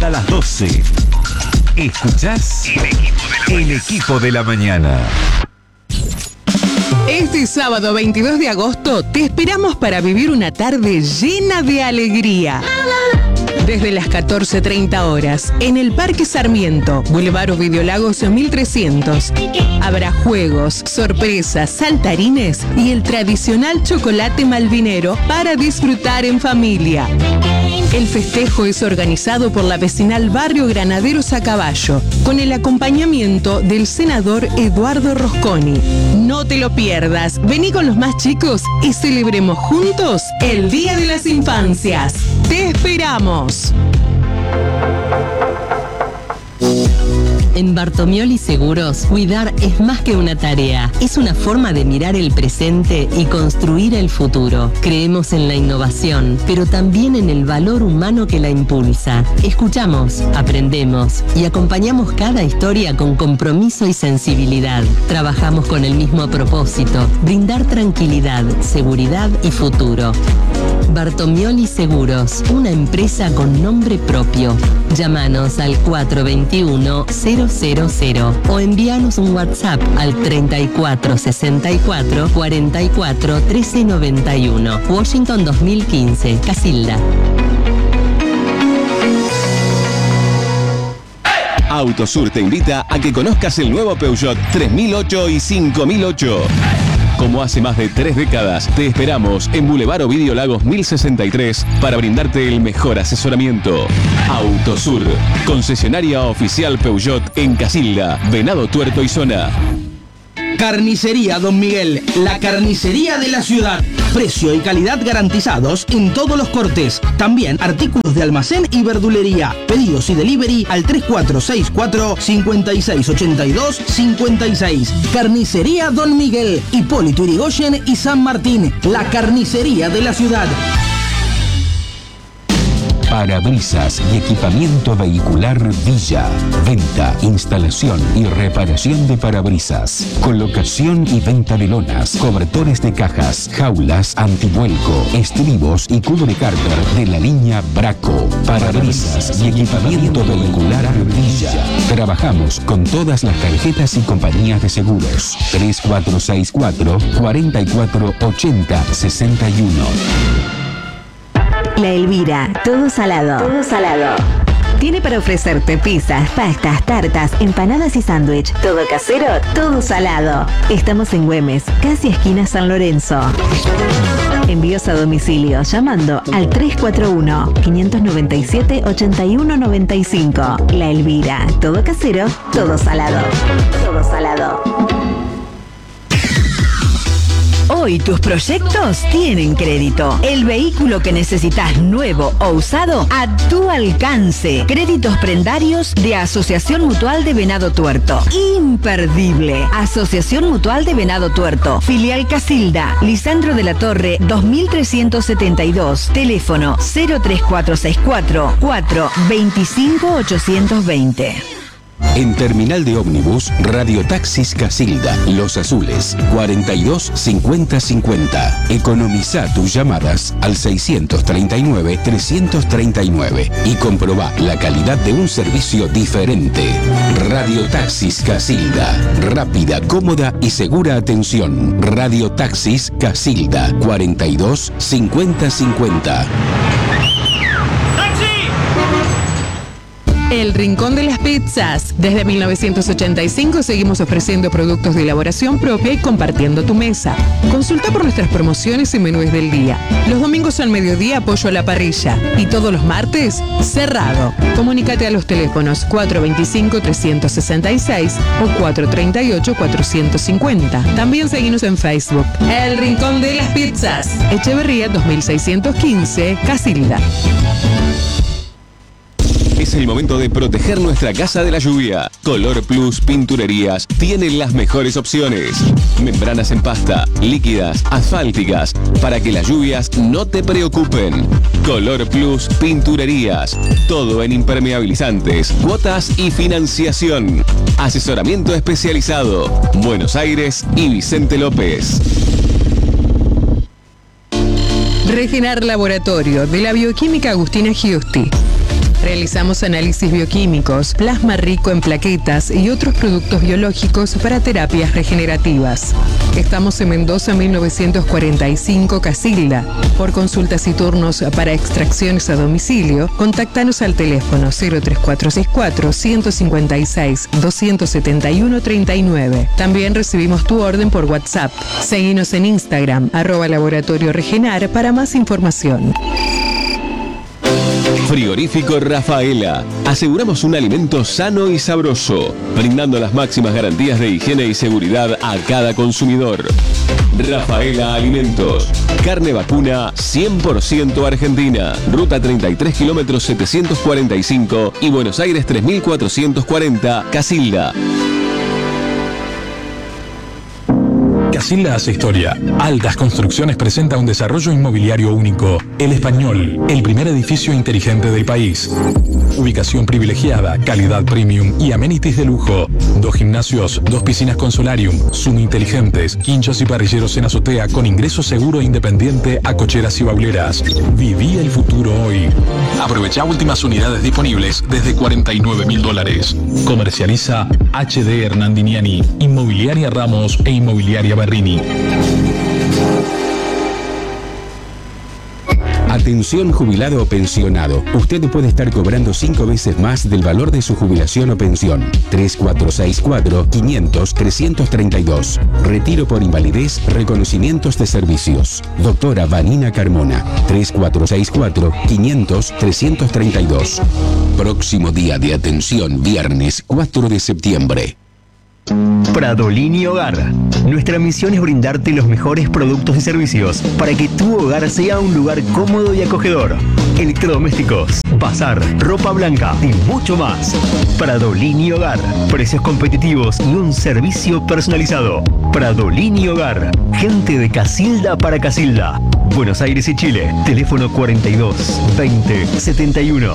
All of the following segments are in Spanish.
A las 12. ¿Escuchás? El equipo de la mañana. Este sábado 22 de agosto te esperamos para vivir una tarde llena de alegría. Desde las 14:30 horas, en el Parque Sarmiento, Boulevard Ovidio Lagos 1300. Habrá juegos, sorpresas, saltarines y el tradicional chocolate malvinero para disfrutar en familia. El festejo es organizado por la vecinal Barrio Granaderos a Caballo, con el acompañamiento del senador Eduardo Rosconi. No te lo pierdas, vení con los más chicos y celebremos juntos el Día de las Infancias. ¡Te esperamos! En Bartomioli Seguros, cuidar es más que una tarea, es una forma de mirar el presente y construir el futuro. Creemos en la innovación, pero también en el valor humano que la impulsa. Escuchamos, aprendemos y acompañamos cada historia con compromiso y sensibilidad. Trabajamos con el mismo propósito, brindar tranquilidad, seguridad y futuro. Bartomioli Seguros, una empresa con nombre propio. Llámanos al 421-000 o envíanos un WhatsApp al 3464 44 13 91. Washington 2015, Casilda. Autosur te invita a que conozcas el nuevo Peugeot 3008 y 5008. Como hace más de 3 décadas, te esperamos en Boulevard Ovidio Lagos 1063 para brindarte el mejor asesoramiento. Autosur, concesionaria oficial Peugeot en Casilda, Venado Tuerto y zona. Carnicería Don Miguel, la carnicería de la ciudad. Precio y calidad garantizados en todos los cortes. También artículos de almacén y verdulería. Pedidos y delivery al 3464-5682-56. Carnicería Don Miguel, Hipólito Yrigoyen y San Martín. La carnicería de la ciudad. Parabrisas y equipamiento vehicular Villa. Venta, instalación y reparación de parabrisas. Colocación y venta de lonas, cobertores de cajas, jaulas, antivuelco, estribos y cubre cárter de la línea Braco. Parabrisas y equipamiento vehicular Villa. Trabajamos con todas las tarjetas y compañías de seguros. 3464 4480 61. La Elvira, todo salado. Todo salado. Tiene para ofrecerte pizzas, pastas, tartas, empanadas y sándwich. Todo casero, todo salado. Estamos en Güemes, casi esquina San Lorenzo. Envíos a domicilio llamando al 341-597-8195. La Elvira, todo casero, todo salado. Todo salado. Hoy tus proyectos tienen crédito. El vehículo que necesitas nuevo o usado a tu alcance. Créditos prendarios de Asociación Mutual de Venado Tuerto. Imperdible. Asociación Mutual de Venado Tuerto. Filial Casilda. Lisandro de la Torre 2372. Teléfono 03464 425 820. En Terminal de Ómnibus, Radiotaxis Casilda, Los Azules, 42 50 50. Economiza tus llamadas al 639 339 y comprobá la calidad de un servicio diferente. Radiotaxis Casilda, rápida, cómoda y segura atención. Radiotaxis Casilda, 42 50 50. El Rincón de las Pizzas. Desde 1985 seguimos ofreciendo productos de elaboración propia y compartiendo tu mesa. Consulta por nuestras promociones y menús del día. Los domingos al mediodía pollo a la parrilla y todos los martes cerrado. Comunícate a los teléfonos 425-366 o 438-450. También seguimos en Facebook. El Rincón de las Pizzas. Echeverría 2615, Casilda. Es el momento de proteger nuestra casa de la lluvia. Color Plus Pinturerías tiene las mejores opciones. Membranas en pasta, líquidas, asfálticas, para que las lluvias no te preocupen. Color Plus Pinturerías. Todo en impermeabilizantes, cuotas y financiación. Asesoramiento especializado. Buenos Aires y Vicente López. Regenar Laboratorio de la Bioquímica Agustina Giusti. Realizamos análisis bioquímicos, plasma rico en plaquetas y otros productos biológicos para terapias regenerativas. Estamos en Mendoza 1945 Casilda. Por consultas y turnos para extracciones a domicilio, contáctanos al teléfono 03464 156 271 39. También recibimos tu orden por WhatsApp. Seguinos en Instagram, @Laboratorio Regenar para más información. Frigorífico Rafaela. Aseguramos un alimento sano y sabroso, brindando las máximas garantías de higiene y seguridad a cada consumidor. Rafaela Alimentos. Carne vacuna 100% argentina. Ruta 33 kilómetros 745 y Buenos Aires 3440, Casilda. Casilda hace historia. Altas Construcciones presenta un desarrollo inmobiliario único. El Español, el primer edificio inteligente del país. Ubicación privilegiada, calidad premium y amenities de lujo. 2 gimnasios, 2 piscinas con solarium, Zoom inteligentes, quinchos y parrilleros en azotea con ingreso seguro e independiente a cocheras y bauleras. Viví el futuro hoy. Aprovecha últimas unidades disponibles desde $49.000. Comercializa HD Hernandiniani, Inmobiliaria Ramos e Inmobiliaria Berrini. Atención jubilado o pensionado. Usted puede estar cobrando 5 veces más del valor de su jubilación o pensión. 3464-500-332. Retiro por invalidez, reconocimientos de servicios. Doctora Vanina Carmona. 3464-500-332. Próximo día de atención, viernes 4 de septiembre. Pradolini Hogar. Nuestra misión es brindarte los mejores productos y servicios para que tu hogar sea un lugar cómodo y acogedor. Electrodomésticos, bazar, ropa blanca y mucho más. Pradolini Hogar. Precios competitivos y un servicio personalizado. Pradolini Hogar. Gente de Casilda para Casilda. Buenos Aires y Chile. Teléfono 42 20 71.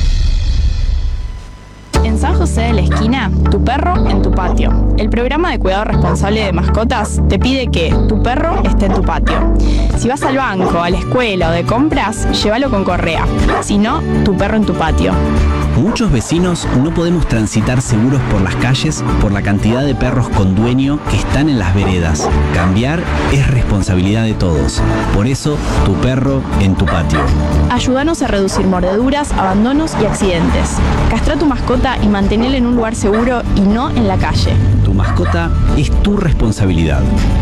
En San José de la Esquina, tu perro en tu patio. El programa de cuidado responsable de mascotas te pide que tu perro esté en tu patio. Si vas al banco, a la escuela o de compras, llévalo con correa. Si no, tu perro en tu patio. Muchos vecinos no podemos transitar seguros por las calles por la cantidad de perros con dueño que están en las veredas. Cambiar es responsabilidad de todos. Por eso, tu perro en tu patio. Ayúdanos a reducir mordeduras, abandonos y accidentes. Castra tu mascota y manténela en un lugar seguro y no en la calle. Tu mascota es tu responsabilidad.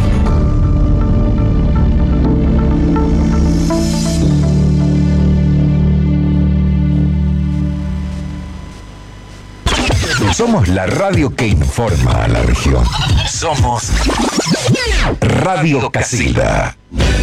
Somos la radio que informa a la región. Somos Radio Casilda.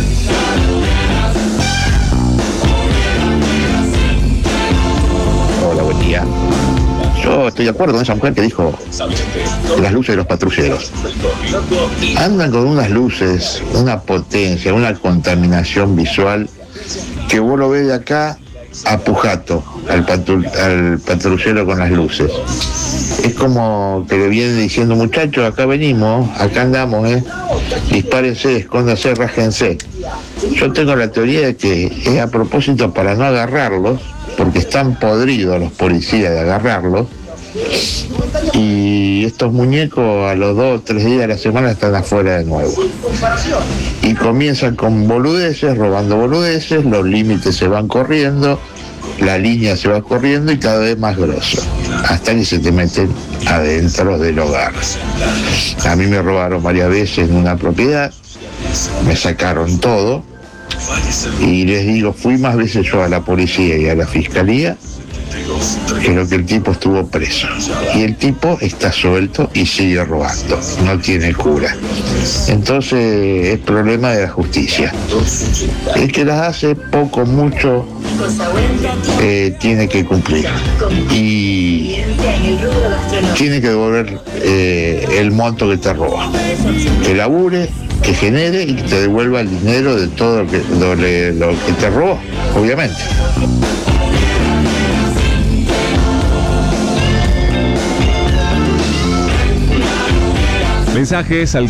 Hola, buen día. Yo estoy de acuerdo con esa mujer que dijo las luces de los patrulleros. Andan con unas luces, una potencia, una contaminación visual que vos lo ves de acá a Pujato, al patrullero con las luces. Es como que le vienen diciendo, muchachos, acá venimos, acá andamos, dispárense, escóndanse, rájense. Yo tengo la teoría de que es a propósito para no agarrarlos, porque están podridos los policías de agarrarlos, y estos muñecos a los 2 o 3 días de la semana están afuera de nuevo. Y comienzan con boludeces, robando boludeces, los límites se van corriendo, la línea se va corriendo y cada vez más grosso, hasta que se te meten adentro del hogar. A mí me robaron varias veces en una propiedad, me sacaron todo, y les digo, fui más veces yo a la policía y a la fiscalía que lo que el tipo estuvo preso. Y el tipo está suelto y sigue robando, no tiene cura. Entonces es problema de la justicia. El que las hace poco, mucho, tiene que cumplir. Y tiene que devolver el monto que te roba. Que labure, que genere y que te devuelva el dinero de todo lo que te robó, obviamente. Mensajes al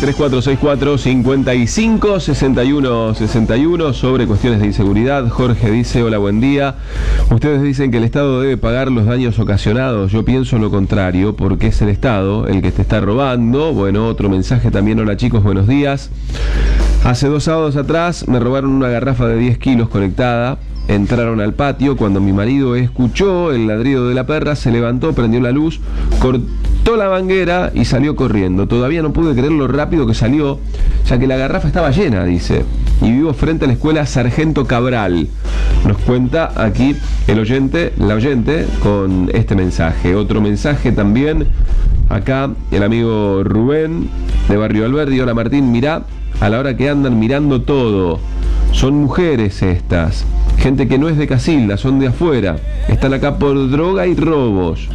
3464-556161 sobre cuestiones de inseguridad. Jorge dice, hola, buen día. Ustedes dicen que el Estado debe pagar los daños ocasionados. Yo pienso lo contrario, porque es el Estado el que te está robando. Bueno, otro mensaje también, hola chicos, buenos días. Hace 2 sábados atrás me robaron una garrafa de 10 kilos conectada. Entraron al patio, cuando mi marido escuchó el ladrido de la perra, se levantó, prendió la luz, cortó la manguera y salió corriendo. Todavía no pude creer lo rápido que salió, ya que la garrafa estaba llena, dice. Y vivo frente a la escuela Sargento Cabral. Nos cuenta aquí la oyente con este mensaje. Otro mensaje también, acá el amigo Rubén de Barrio Alberdi. Hola Martín, mirá a la hora que andan mirando todo. Son mujeres estas. Gente que no es de Casilda, son de afuera. Están acá por droga y robos.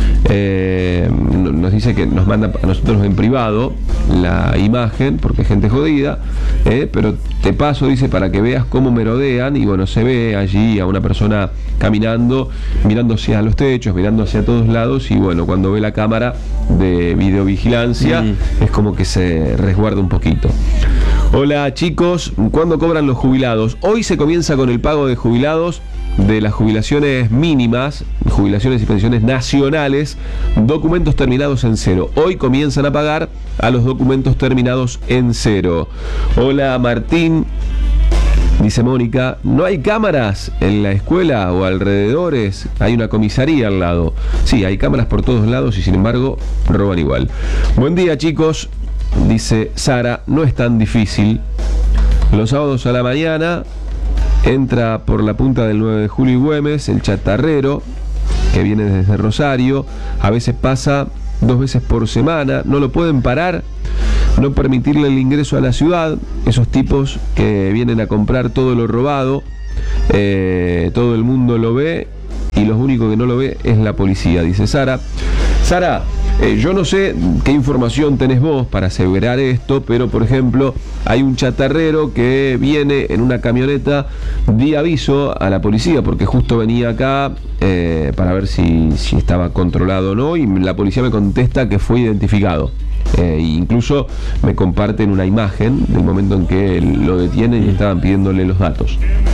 Nos dice que nos manda a nosotros en privado la imagen, porque es gente jodida, pero te paso, dice, para que veas cómo merodean. Y bueno, se ve allí a una persona caminando, mirando hacia los techos, mirando hacia todos lados. Y bueno, cuando ve la cámara de videovigilancia, es como que se resguarda un poquito. Hola chicos, ¿cuándo cobran los jubilados? Hoy se comienza con el pago de jubilados de las jubilaciones mínimas, jubilaciones y pensiones nacionales, documentos terminados en 0. Hoy comienzan a pagar a los documentos terminados en 0. Hola Martín, dice Mónica, ¿no hay cámaras en la escuela o alrededores? Hay una comisaría al lado. Sí, hay cámaras por todos lados y sin embargo roban igual. Buen día chicos. Dice Sara, no es tan difícil. Los sábados a la mañana entra por la punta del 9 de julio y Güemes el chatarrero que viene desde Rosario. A veces pasa 2 veces por semana. No lo pueden parar, no permitirle el ingreso a la ciudad. Esos tipos que vienen a comprar todo lo robado, todo el mundo lo ve y lo único que no lo ve es la policía, dice Sara. Sara, yo no sé qué información tenés vos para aseverar esto, pero por ejemplo hay un chatarrero que viene en una camioneta, di aviso a la policía porque justo venía acá para ver si estaba controlado o no, y la policía me contesta que fue identificado. Incluso me comparten una imagen del momento en que lo detienen y estaban pidiéndole los datos.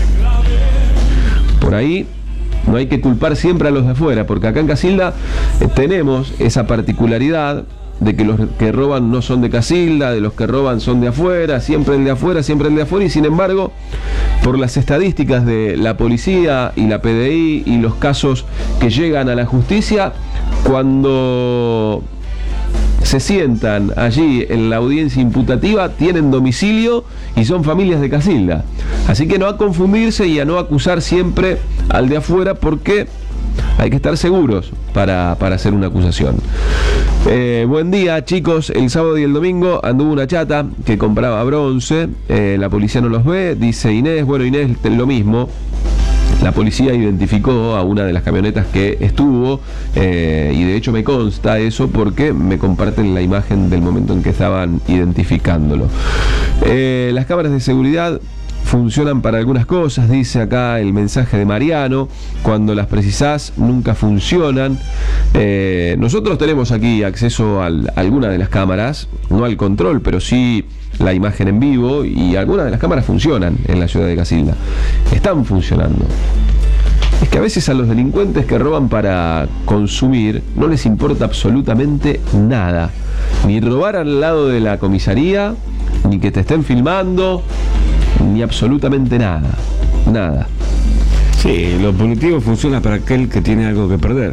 Por ahí no hay que culpar siempre a los de afuera, porque acá en Casilda tenemos esa particularidad de que los que roban no son de Casilda, de los que roban son de afuera, siempre el de afuera, y sin embargo, por las estadísticas de la policía y la PDI y los casos que llegan a la justicia, cuando se sientan allí en la audiencia imputativa, tienen domicilio y son familias de Casilda. Así que no a confundirse y a no acusar siempre al de afuera, porque hay que estar seguros para hacer una acusación. Buen día chicos, el sábado y el domingo anduvo una chata que compraba bronce, la policía no los ve, dice Inés. Bueno, Inés, lo mismo. La policía identificó a una de las camionetas que estuvo, y de hecho me consta eso porque me comparten la imagen del momento en que estaban identificándolo. Las cámaras de seguridad funcionan para algunas cosas, dice acá el mensaje de Mariano. Cuando las precisás nunca funcionan. Nosotros tenemos aquí acceso a alguna de las cámaras, no al control, pero sí la imagen en vivo, y algunas de las cámaras funcionan en la ciudad de Casilda. Están funcionando. Es que a veces a los delincuentes que roban para consumir no les importa absolutamente nada. Ni robar al lado de la comisaría, ni que te estén filmando, ni absolutamente nada. Nada. Sí, lo punitivo funciona para aquel que tiene algo que perder.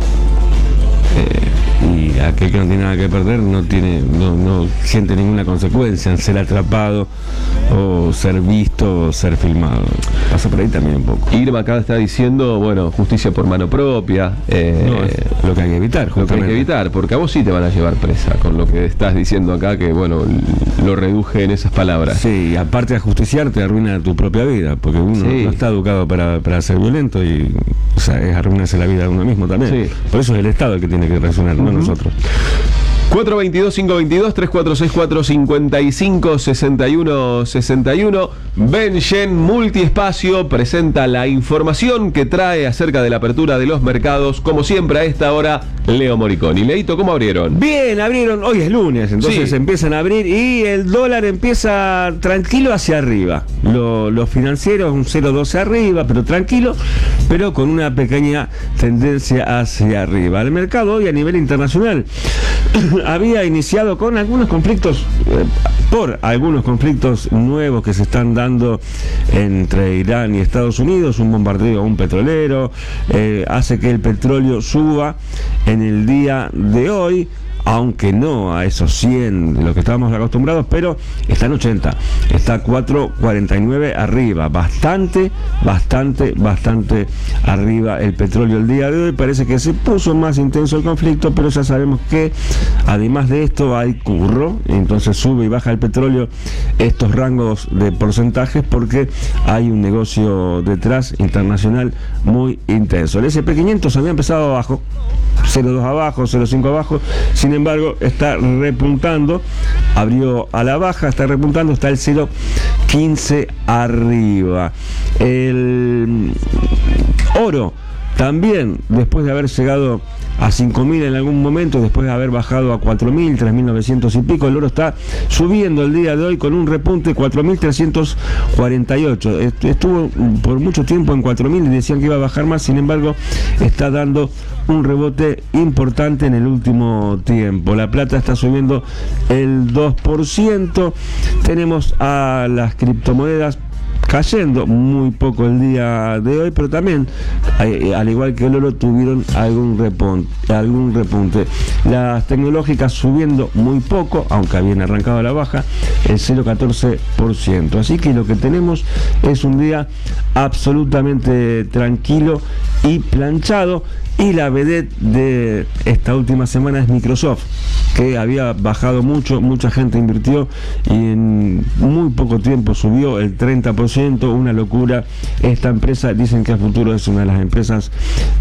Y aquel que no tiene nada que perder no siente ninguna consecuencia en ser atrapado o ser visto o ser filmado. Pasa por ahí también un poco. Irma acá está diciendo, bueno, justicia por mano propia. No, es lo que hay que evitar, justamente. Lo que hay que evitar, porque a vos sí te van a llevar presa con lo que estás diciendo acá, que bueno, lo reduje en esas palabras. Sí, y aparte de ajusticiar te arruina tu propia vida, porque uno no está educado para ser violento, y o sea, es arruinarse la vida de uno mismo también. Sí. Por eso es el Estado el que tiene que reaccionar, no nosotros. 422-522-3464-556161. Benjen Multiespacio presenta la información que trae acerca de la apertura de los mercados. Como siempre a esta hora, Leo Moriconi. Leito, ¿cómo abrieron? Bien, abrieron, hoy es lunes, entonces empiezan a abrir y el dólar empieza tranquilo hacia arriba. Los financieros un 0,12 arriba, pero tranquilo, pero con una pequeña tendencia hacia arriba. El mercado hoy a nivel internacional había iniciado con algunos conflictos, por algunos conflictos nuevos que se están dando entre Irán y Estados Unidos, un bombardeo a un petrolero, hace que el petróleo suba en el día de hoy, aunque no a esos 100 de los que estábamos acostumbrados, pero está en 80, está 4.49 arriba, bastante arriba el petróleo el día de hoy. Parece que se puso más intenso el conflicto, pero ya sabemos que además de esto hay curro, entonces sube y baja el petróleo estos rangos de porcentajes porque hay un negocio detrás internacional muy intenso. El S&P 500 había empezado abajo, 0,2 abajo, 0,5 abajo, sin embargo está repuntando, abrió a la baja, está repuntando, está el 0,15 arriba. El oro también, después de haber llegado a 5.000 en algún momento, después de haber bajado a 4.000, 3.900 y pico, el oro está subiendo el día de hoy con un repunte 4.348. Estuvo por mucho tiempo en 4.000 y decían que iba a bajar más, sin embargo está dando un rebote importante en el último tiempo. La plata está subiendo el 2%. Tenemos a las criptomonedas cayendo muy poco el día de hoy, pero también, al igual que el oro, tuvieron algún repunte. Las tecnológicas subiendo muy poco, aunque habían arrancado a la baja, el 0,14%. Así que lo que tenemos es un día absolutamente tranquilo y planchado. Y la vedette de esta última semana es Microsoft, que había bajado mucho, mucha gente invirtió y en muy poco tiempo subió el 30%, una locura. Esta empresa dicen que a futuro es una de las empresas